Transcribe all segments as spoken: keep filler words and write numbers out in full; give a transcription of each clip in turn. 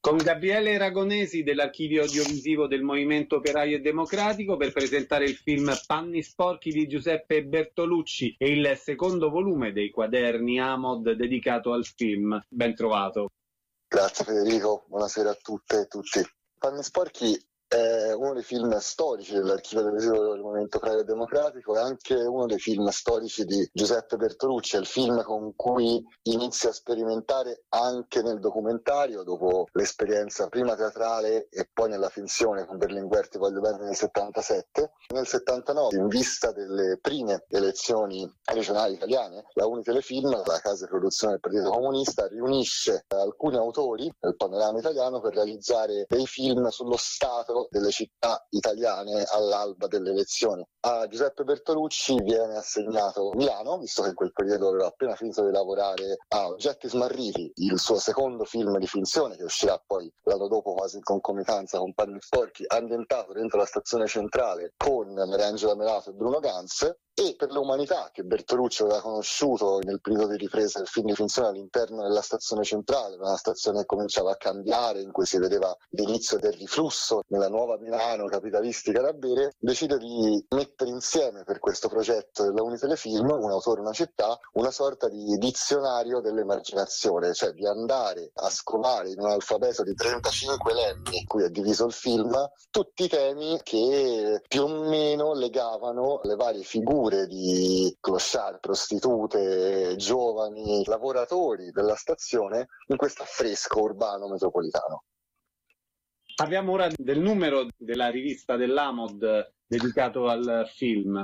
con Gabriele Ragonesi dell'Archivio Audiovisivo del Movimento Operaio e Democratico per presentare il film Panni sporchi di Giuseppe Bertolucci e il secondo volume dei quaderni Amod dedicato al film. Ben trovato. Grazie Federico, buonasera a tutte e tutti. Panni sporchi è uno dei film storici dell'Archivio Audiovisivo del Movimento Operaio e Democratico e anche uno dei film storici di Giuseppe Bertolucci. È il film con cui inizia a sperimentare anche nel documentario, dopo l'esperienza prima teatrale e poi nella finzione con Berlinguer Ti voglio bene nel settantasette. Nel settantanove, in vista delle prime elezioni regionali italiane, la Unitelefilm, la casa di produzione del Partito Comunista, riunisce alcuni autori del panorama italiano per realizzare dei film sullo stato delle città italiane all'alba delle elezioni. A Giuseppe Bertolucci viene assegnato Milano, visto che in quel periodo aveva appena finito di lavorare a Oggetti smarriti, il suo secondo film di finzione che uscirà poi l'anno dopo quasi in concomitanza con Panni sporchi, ambientato dentro la stazione centrale con Mariangela Melato e Bruno Ganz. E per l'umanità, che Bertolucci aveva conosciuto nel periodo di ripresa del film di finzione all'interno della stazione centrale, una stazione che cominciava a cambiare, in cui si vedeva l'inizio del riflusso nella nuova Milano capitalistica da bere, decide di mettere insieme per questo progetto della Unitelefilm, un autore, una città, una sorta di dizionario dell'emarginazione, cioè di andare a scovare in un alfabeto di trentacinque lemmi, in cui è diviso il film, tutti i temi che più o meno legavano le varie figure di clochard, prostitute, giovani, lavoratori della stazione in questo affresco urbano metropolitano. Parliamo ora del numero della rivista dell'Amod dedicato al film.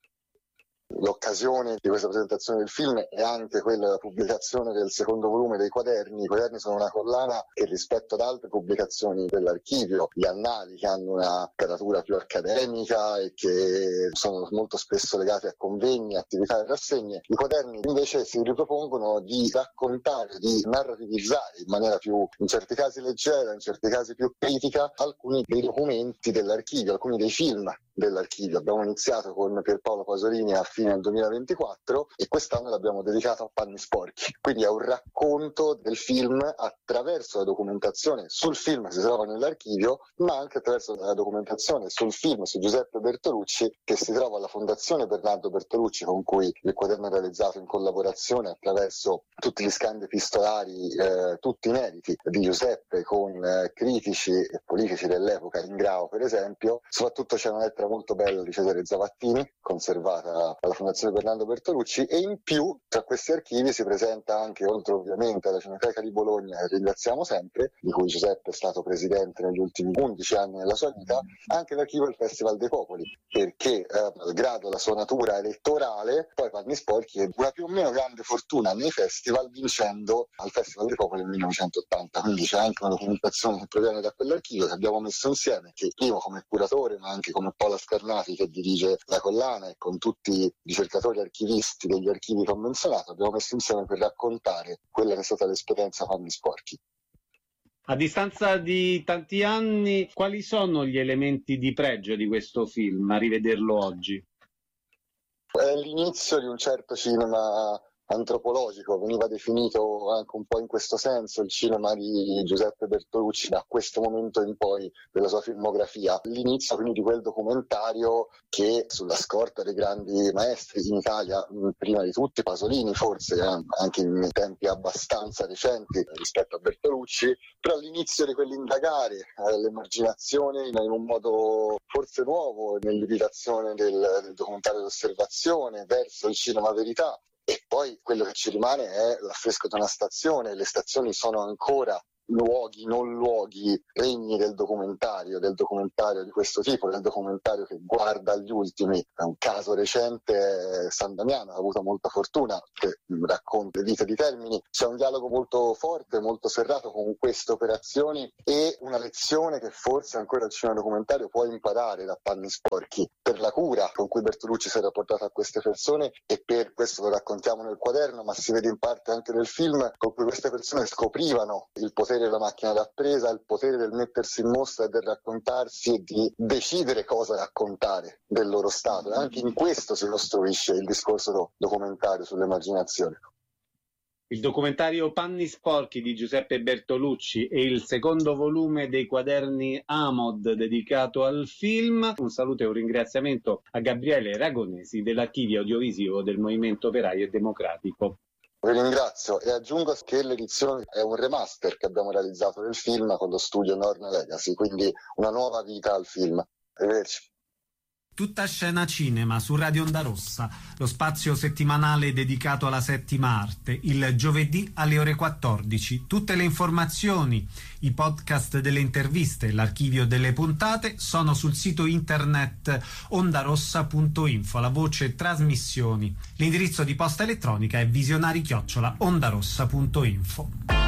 L'occasione di questa presentazione del film è anche quella della pubblicazione del secondo volume dei quaderni. I quaderni sono una collana che, rispetto ad altre pubblicazioni dell'archivio, gli annali, che hanno una caratura più accademica e che sono molto spesso legati a convegni, attività e rassegne, i quaderni invece si ripropongono di raccontare, di narrativizzare in maniera più, in certi casi leggera, in certi casi più critica, alcuni dei documenti dell'archivio, alcuni dei film dell'archivio. Abbiamo iniziato con Pierpaolo Pasolini a fine del duemilaventiquattro e quest'anno l'abbiamo dedicato a Panni sporchi. Quindi è un racconto del film attraverso la documentazione sul film che si trova nell'archivio, ma anche attraverso la documentazione sul film su Giuseppe Bertolucci che si trova alla Fondazione Bernardo Bertolucci, con cui il quaderno è realizzato in collaborazione attraverso tutti gli scambi epistolari, eh, tutti inediti, di Giuseppe con eh, critici e politici dell'epoca, Ingrao per esempio. Soprattutto c'è una lettera molto bella di Cesare Zavattini, conservata alla Fondazione Bernardo Bertolucci, e in più tra questi archivi si presenta anche, oltre ovviamente alla Cineteca di Bologna, che ringraziamo sempre, di cui Giuseppe è stato presidente negli ultimi undici anni della sua vita, anche l'archivio del Festival dei Popoli, perché eh, malgrado la sua natura elettorale, poi Panni sporchi è una più o meno grande fortuna nei festival, vincendo al Festival dei Popoli nel millenovecentottanta, quindi c'è anche una documentazione che proviene da quell'archivio che abbiamo messo insieme, che io come curatore ma anche come Paola Scarnati che dirige la collana e con tutti i ricercatori archivisti degli archivi convenzionati abbiamo messo insieme per raccontare quella che è stata l'esperienza Panni sporchi. A distanza di tanti anni, quali sono gli elementi di pregio di questo film a rivederlo oggi? È l'inizio di un certo cinema antropologico, veniva definito anche un po' in questo senso il cinema di Giuseppe Bertolucci da questo momento in poi della sua filmografia. L'inizio quindi di quel documentario che, sulla scorta dei grandi maestri in Italia, prima di tutti Pasolini forse, anche in tempi abbastanza recenti rispetto a Bertolucci, però l'inizio di quell'indagare eh, l'emarginazione in un modo forse nuovo, nell'imitazione del, del documentario d'osservazione verso il cinema verità. E poi quello che ci rimane è l'affresco di una stazione. Le stazioni sono ancora luoghi, non luoghi, regni del documentario, del documentario di questo tipo, del documentario che guarda agli ultimi. È un caso recente, San Damiano ha avuto molta fortuna, che racconta le vite di Termini. C'è un dialogo molto forte, molto serrato con queste operazioni e una lezione che forse ancora il cinema documentario può imparare da Panni sporchi, per la cura con cui Bertolucci si era portato a queste persone, e per questo lo raccontiamo nel quaderno, ma si vede in parte anche nel film, con cui queste persone scoprivano il potere della macchina da presa, il potere del mettersi in mostra e del raccontarsi e di decidere cosa raccontare del loro stato. E anche in questo si costruisce il discorso documentario sull'emarginazione. Il documentario Panni sporchi di Giuseppe Bertolucci e il secondo volume dei quaderni Amod dedicato al film. Un saluto e un ringraziamento a Gabriele Ragonesi dell'Archivio Audiovisivo del Movimento Operaio e Democratico. Vi ringrazio e aggiungo che l'edizione è un remaster che abbiamo realizzato del film con lo studio Norna Legacy, quindi una nuova vita al film. Arrivederci. Tutta scena cinema su Radio Onda Rossa, lo spazio settimanale dedicato alla settima arte, il giovedì alle ore quattordici. Tutte le informazioni, i podcast delle interviste, l'archivio delle puntate sono sul sito internet ondarossa punto info, la voce trasmissioni. L'indirizzo di posta elettronica è visionari chiocciola ondarossa punto info.